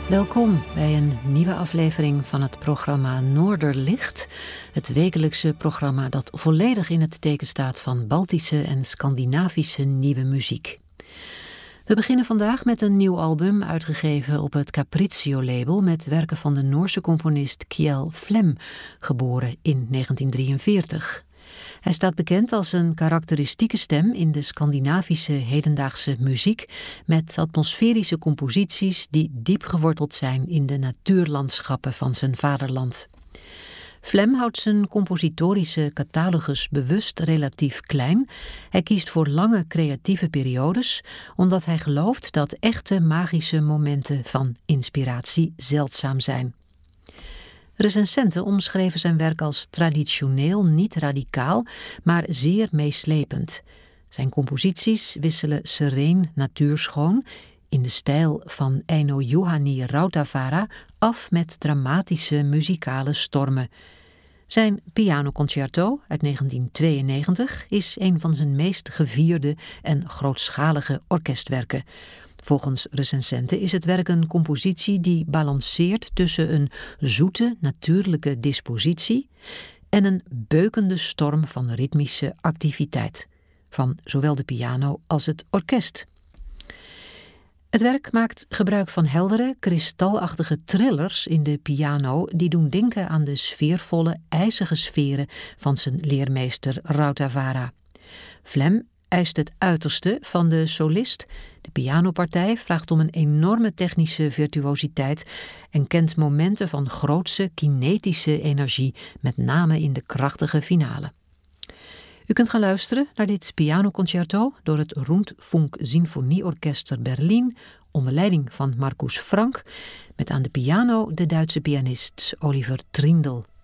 Welkom bij een nieuwe aflevering van het programma Noorderlicht. Het wekelijkse programma dat volledig in het teken staat van Baltische en Scandinavische nieuwe muziek. We beginnen vandaag met een nieuw album uitgegeven op het Capriccio-label met werken van de Noorse componist Kjell Flem, geboren in 1943. Hij staat bekend als een karakteristieke stem in de Scandinavische hedendaagse muziek met atmosferische composities die diep geworteld zijn in de natuurlandschappen van zijn vaderland. Flem houdt zijn compositorische catalogus bewust relatief klein. Hij kiest voor lange creatieve periodes, omdat hij gelooft dat echte magische momenten van inspiratie zeldzaam zijn. Recensenten omschreven zijn werk als traditioneel, niet radicaal, maar zeer meeslepend. Zijn composities wisselen sereen natuurschoon, in de stijl van Eino Juhani Rautavaara, af met dramatische muzikale stormen. Zijn pianoconcerto uit 1992 is een van zijn meest gevierde en grootschalige orkestwerken. Volgens recensenten is het werk een compositie die balanceert tussen een zoete, natuurlijke dispositie en een beukende storm van ritmische activiteit, van zowel de piano als het orkest. Het werk maakt gebruik van heldere, kristalachtige trillers in de piano die doen denken aan de sfeervolle, ijzige sferen van zijn leermeester Rautavaara. Flem eist het uiterste van de solist. De pianopartij vraagt om een enorme technische virtuositeit en kent momenten van grootse kinetische energie, met name in de krachtige finale. U kunt gaan luisteren naar dit pianoconcerto door het Rundfunk Sinfonieorchester Berlin onder leiding van Markus Frank, met aan de piano de Duitse pianist Oliver Trindl.